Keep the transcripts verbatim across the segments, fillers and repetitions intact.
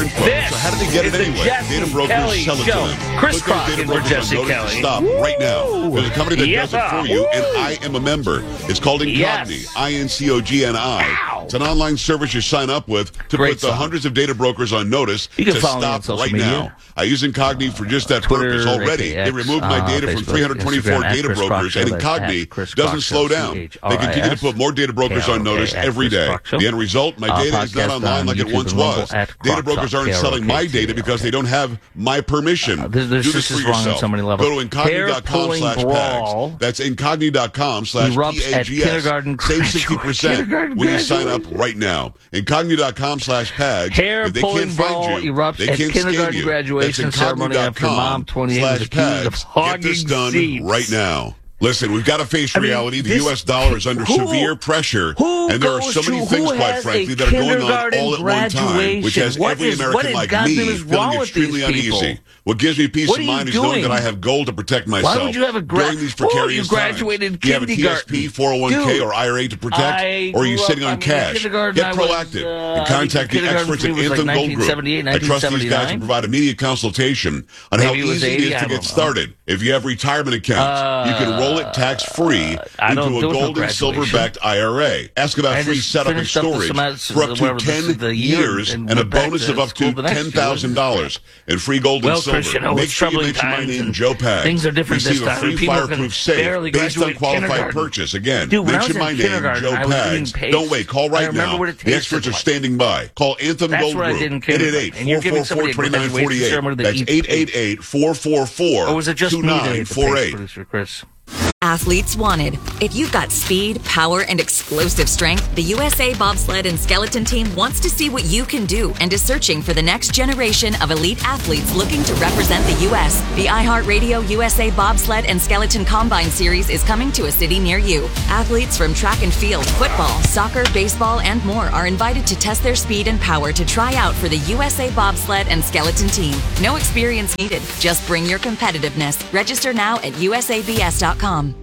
info. This so how did they get it anyway? Data brokers sell it show. to them. Chris Click on Cross Data for Brokers Jesse on Notice Kelly. to Stop right now. There's a company that Yes, does it for you, and I am a member. It's called Incogni. Yes. I N C O G N I. It's an online service you sign up with to Great put the song. hundreds of data brokers on notice You can to follow me on stop social right media. now. I use Incogni for just that Twitter, purpose already. A K X, They removed my uh, data from Facebook, three hundred twenty-four Instagram, data Chris brokers, Crock and Show, that's Incogni at Chris doesn't Crock slow Show, down. C H They R I S, continue to put more data brokers on notice every day. The end result, my Uh, data is not podcast online on like it YouTube once and Rumble was. at Data Crock brokers Shop, aren't K R O K selling my T, data because okay. they don't have my permission. Uh, this, this, Do this this for is wrong on yourself. so many levels. Go to incogni dot com slash Brawl pags. That's incogni dot com slash erupts at P A G S. kindergarten Save sixty percent kindergarten when you sign up graduation. right now. incogni dot com slash pags. Hair If they pulling can't brawl find you, erupts they at can't kindergarten scam you. graduation That's ceremony after mom, twenty-eight, was slash accused of pags. hogging Get this done seats. right now. Listen, we've got to face I mean, reality. The this- U S dollar is under who- severe pressure, who and there are goes so many to- things, who quite has frankly, a that are going on kindergarten all at one time, which has graduation? every What is- American what in like God's me name is feeling wrong with extremely these people? uneasy. What gives me peace What of are you mind is knowing doing? that I have gold to protect myself. Why would you have a gra- during these Oh, precarious you graduated times? You have a T S kindergarten. P, four oh one k, Dude, or I R A to protect, I or are you grew sitting up- on I mean, cash? kindergarten, Get I was, proactive uh, and contact the kindergarten experts for at me was like Anthem Gold nineteen seventy-eight, Group. I trust these guys nineteen to provide immediate consultation on Maybe how it was easy it eighty, is I to don't get know. started. If you have retirement accounts, you can roll it tax-free I into don't- a there was no gold and graduation. silver-backed I R A. Ask about I free just setup and finished up the storage semester- for up to whatever the- ten the year years and and a went back bonus to of up school to the next year. ten thousand dollars in free gold Well, and silver. Christian, oh, Make it's sure you troubling mention my times name, and Joe Pags. things are different Receive this a time. free People can fireproof safe barely based on graduate qualified kindergarten. purchase. Again, Dude, when I was mention in my name, kindergarten, Joe I was eating Pags. paste. Don't wait. Call I right remember now. what it The experts tasted are like. standing by. Call Anthem That's Gold what I Group. did in eight eight kindergarten. eight, And you're four giving four somebody four, a two nine four graduation eight. ceremony that That's eats eight eight eight, four four four, Or was it just two me that nine ate the four paste, eight. producer Chris? Athletes wanted. If you've got speed, power, and explosive strength, the U S A Bobsled and Skeleton Team wants to see what you can do and is searching for the next generation of elite athletes looking to represent the U S The iHeartRadio U S A Bobsled and Skeleton Combine Series is coming to a city near you. Athletes from track and field, football, soccer, baseball, and more are invited to test their speed and power to try out for the U S A Bobsled and Skeleton Team. No experience needed. Just bring your competitiveness. Register now at U S A B S dot com.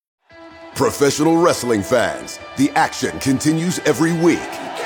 Professional wrestling fans, the action continues every week.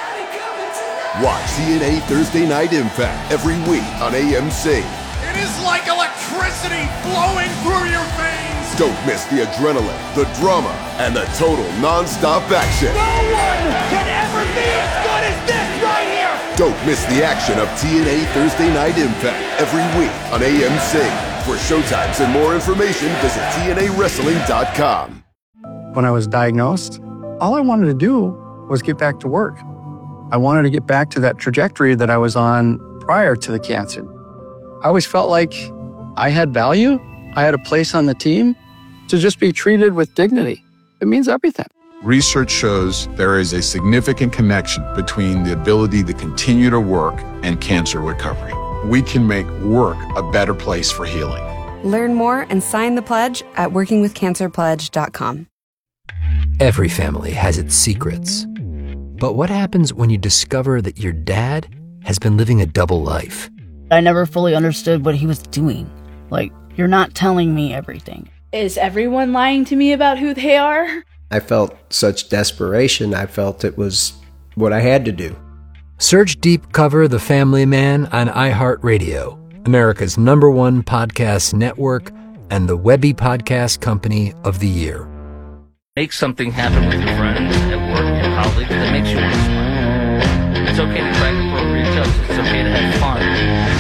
Watch T N A Thursday Night Impact every week on A M C. It is like electricity flowing through your veins. Don't miss the adrenaline, the drama, and the total non-stop action. No one can ever be as good as this right here. Don't miss the action of T N A Thursday Night Impact every week on A M C. For showtimes and more information, visit T N A wrestling dot com. When I was diagnosed, all I wanted to do was get back to work. I wanted to get back to that trajectory that I was on prior to the cancer. I always felt like I had value, I had a place on the team. To just be treated with dignity, it means everything. Research shows there is a significant connection between the ability to continue to work and cancer recovery. We can make work a better place for healing. Learn more and sign the pledge at working with cancer pledge dot com. Every family has its secrets. But what happens when you discover that your dad has been living a double life? I never fully understood what he was doing. Like, you're not telling me everything. Is everyone lying to me about who they are? I felt such desperation. I felt it was what I had to do. Search Deep Cover The Family Man on iHeartRadio, America's number one podcast network and the Webby Podcast Company of the Year. Make something happen with your friends at work and colleagues that makes you want to smile. It's okay to crack appropriate jokes. It's okay to have fun. To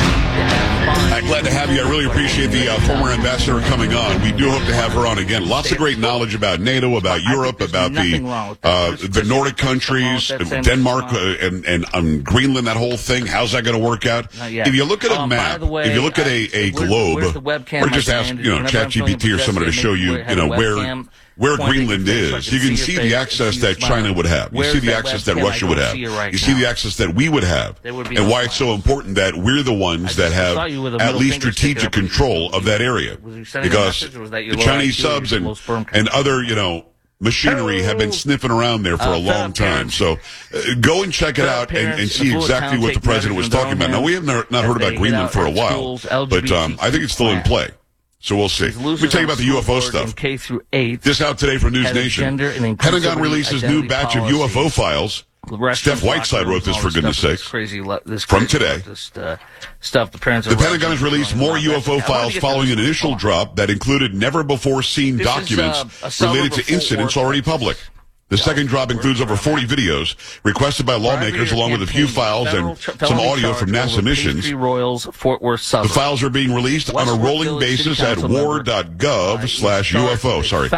have fun. I'm glad to have you. I really appreciate the uh, former ambassador coming on. We do hope to have her on again. Lots of great knowledge about NATO, about Europe, about the uh, the Nordic countries, Denmark, uh, and and um, Greenland. That whole thing. How's that going to work out? If you look at a map, if you look at a, a globe, or just ask you know ChatGPT or somebody to show you you know where. Where Greenland is, you can see the access that China would have. You see the access that Russia would have. You see the access that we would have. And why it's so important that we're the ones that have at least strategic control of that area. Because the Chinese subs and, and other, you know, machinery have been sniffing around there for a long time. So uh, go and check it out and, and see exactly what the president was talking about. Now, we have not heard about Greenland for a while, but um, I think it's still in play. So we'll see. Let me tell you about the U F O stuff. K through eight. This out today from News Nation. Pentagon releases new batch of U F O files Steph Whiteside wrote this, for goodness sakes. Crazy, this from crazy today. This, uh, stuff the, parents the Pentagon has released more U F O files following an initial drop that included never-before-seen documents is, uh, related to incidents already public. The second drop includes over forty videos requested by lawmakers, along with a few files and some audio from NASA missions. Royals, Fort Worth, the files are being released on a rolling basis at war dot gov slash U F O. Sorry,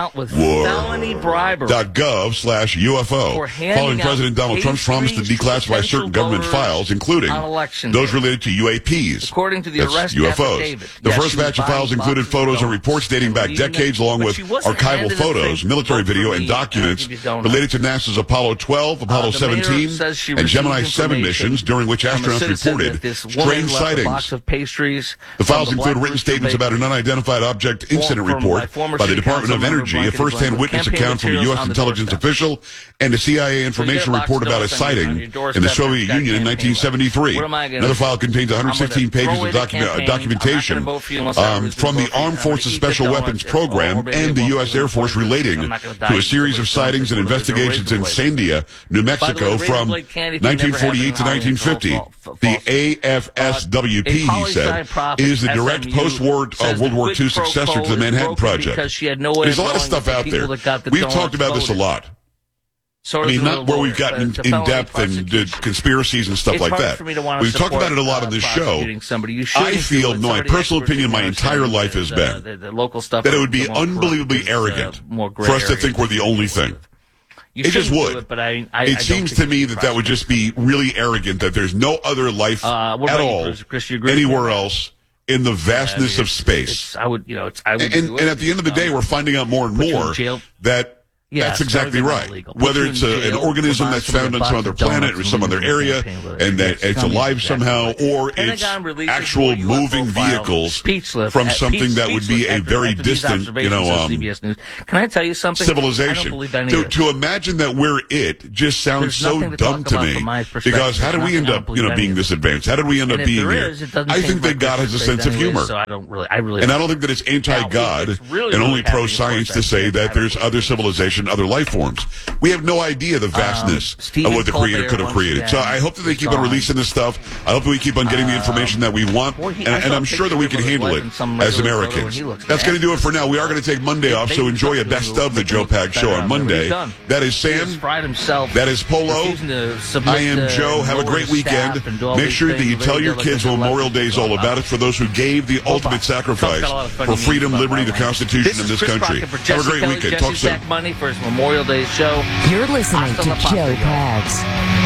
war dot gov slash U F O. Following President Donald Trump's promise to declassify certain government files, including those related to U A Ps. According to the arrest U F Os. affidavit. The yes, first batch of files included photos and reports dating back decades, along with archival photos, military video, and documents related to NASA's Apollo twelve, Apollo uh, seventeen, and Gemini seven missions, during which astronauts reported strange sightings. Of pastries the files the include written statements about an unidentified object incident report by the Department of Energy, a first-hand witness account from a U S intelligence official, and a C I A information report about a sighting in the Soviet Union in nineteen seventy-three. Another file contains one hundred sixteen pages of docu- documentation um, from the Armed Forces Special Weapons Program and the U S Air Force relating to a series of sightings and investigations in Sandia, New Mexico, from nineteen forty-eight to nineteen fifty. The A F S W P, he said, is the direct post-war uh, World War Two successor to the Manhattan Project. There's a lot of stuff out there. We've talked about this a lot. I mean, not where we've gotten in depth and did conspiracies and stuff like that. We've talked about it a lot on this show. I feel, no, my personal opinion my entire life has been that it would be unbelievably arrogant for us to think we're the only thing. You it just would. It, but I, I, it I seems to me that that would just be really arrogant, that there's no other life uh, at all Chris? Chris, you agree anywhere else in the vastness uh, of space. I would, you know, it's, I would and, and at the end of the day, um, we're finding out more and more that Yeah, that's exactly right. Whether it's a, an organism that's found on some other planet or some other area, and that it's alive somehow, or it's actual moving vehicles from something that would be a very distant, you know, um, Can I tell you something? civilization. To, to imagine that we're it just sounds so dumb to me. Because how did we end up, you know, being this advanced? How did we end up being here? I think that God has a sense of humor. So I don't really, I really, and I don't think that it's anti-God and only pro-science to say that there's other civilizations, other life forms. We have no idea the vastness um, of what the Creator could have created. So I hope that they keep on releasing this stuff. I hope that we keep on getting the information that we want, and, and I'm sure that we can handle it as Americans. That's going to do it for now. We are going to take Monday off, so enjoy a best of the Joe Pags Show on Monday. That is Sam. That is Polo. I am Joe. Have a great weekend. Make sure that you tell your kids Memorial Day is all about. It's for those who gave the ultimate sacrifice for freedom, liberty, the Constitution in this country. Have a great weekend. Talk soon. Money for his Memorial Day show. You're listening to Joe Pags.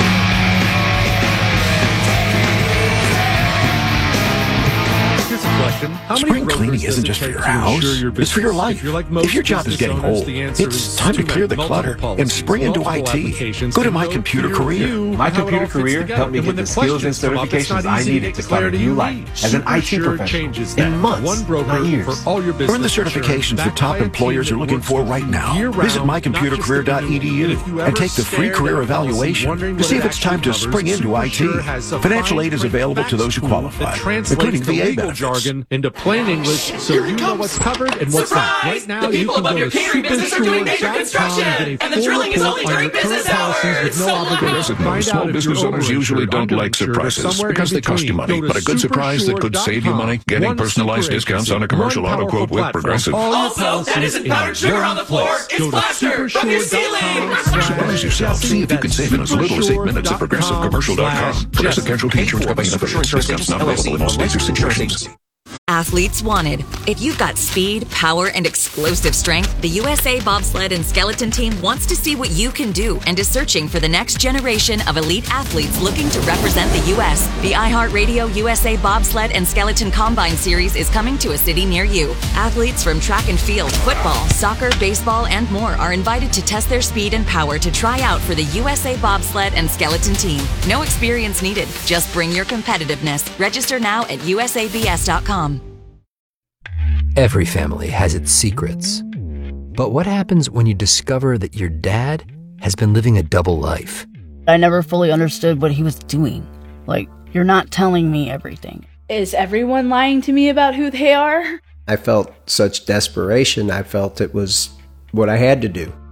Spring cleaning isn't just for your house, it's for your life. If your job is getting old, it's time to clear the clutter and spring into I T. Go to My Computer Career. My Computer Career helped me get the skills and certifications I needed to start a new life as an I T professional in months, not years. Earn the certifications that top employers are looking for right now. Visit my computer career dot e d u and take the free career evaluation to see if it's time to spring into I T. Financial aid is available to those who qualify, including V A benefits. Into plain English, so you know what's covered and what's not. Right now, you can go to superstore dot com and get a full report on your current policies with no obligation. Find small business owners usually don't like surprises because they cost you money, but a good surprise that could save you money, getting personalized discounts on a commercial auto quote with Progressive. Also, that isn't powdered sugar on the floor, it's plaster from your ceiling. Surprise yourself. See if you can save in as little as eight minutes at progressive commercial dot com. Progressive Casualty Insurance Company and affiliates. Discounts not available in all states or situations. Athletes wanted. If you've got speed, power, and explosive strength, the U S A Bobsled and Skeleton Team wants to see what you can do and is searching for the next generation of elite athletes looking to represent the U S The iHeartRadio U S A Bobsled and Skeleton Combine Series is coming to a city near you. Athletes from track and field, football, soccer, baseball, and more are invited to test their speed and power to try out for the U S A Bobsled and Skeleton Team. No experience needed. Just bring your competitiveness. Register now at U S A B S dot com. Every family has its secrets. But what happens when you discover that your dad has been living a double life? I never fully understood what he was doing. Like, you're not telling me everything. Is everyone lying to me about who they are? I felt such desperation. I felt it was what I had to do.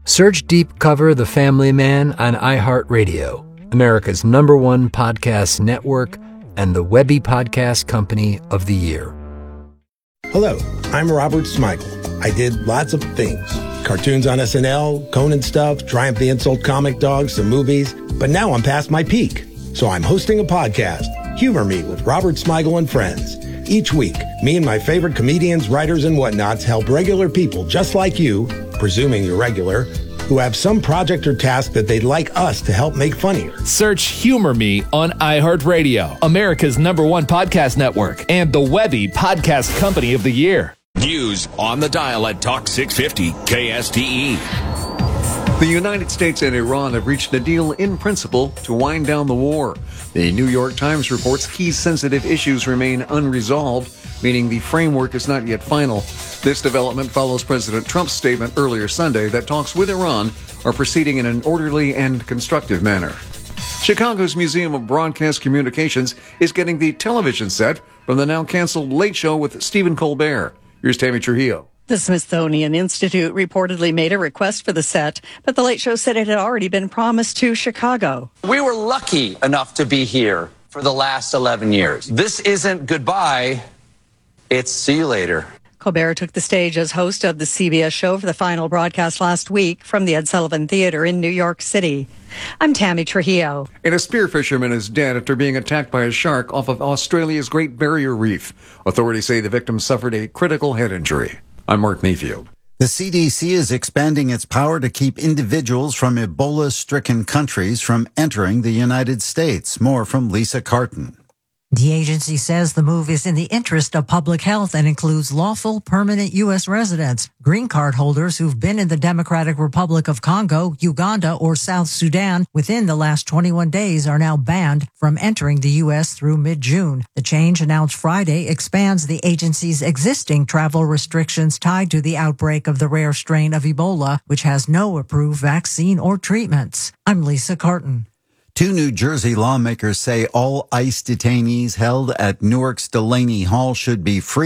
Search Deep Cover The Family Man on iHeartRadio, America's number one podcast network and the Webby Podcast Company of the Year. Hello, I'm Robert Smigel. I did lots of things. Cartoons on S N L, Conan stuff, Triumph the Insult comic dogs, some movies. But now I'm past my peak. So I'm hosting a podcast, Humor Me with Robert Smigel and Friends. Each week, me and my favorite comedians, writers, and whatnots help regular people just like you, presuming you're regular, who have some project or task that they'd like us to help make funnier. Search Humor Me on iHeartRadio, America's number one podcast network, and the Webby Podcast Company of the Year. News on the dial at Talk six fifty K S T E. The United States and Iran have reached a deal in principle to wind down the war. The New York Times reports key sensitive issues remain unresolved, meaning the framework is not yet final. This development follows President Trump's statement earlier Sunday that talks with Iran are proceeding in an orderly and constructive manner. Chicago's Museum of Broadcast Communications is getting the television set from the now canceled Late Show with Stephen Colbert. Here's Tammy Trujillo. The Smithsonian Institute reportedly made a request for the set, but The Late Show said it had already been promised to Chicago. We were lucky enough to be here for the last eleven years. This isn't goodbye, it's see you later. Colbert took the stage as host of the C B S show for the final broadcast last week from the Ed Sullivan Theater in New York City. I'm Tammy Trujillo. And a spear fisherman is dead after being attacked by a shark off of Australia's Great Barrier Reef. Authorities say the victim suffered a critical head injury. I'm Mark Mayfield. The C D C is expanding its power to keep individuals from Ebola-stricken countries from entering the United States. More from Lisa Carton. The agency says the move is in the interest of public health and includes lawful permanent U S residents. Green card holders who've been in the Democratic Republic of Congo, Uganda, or South Sudan within the last twenty-one days are now banned from entering the U S through mid-June. The change, announced Friday, expands the agency's existing travel restrictions tied to the outbreak of the rare strain of Ebola, which has no approved vaccine or treatments. I'm Lisa Carton. Two New Jersey lawmakers say all ICE detainees held at Newark's Delaney Hall should be free.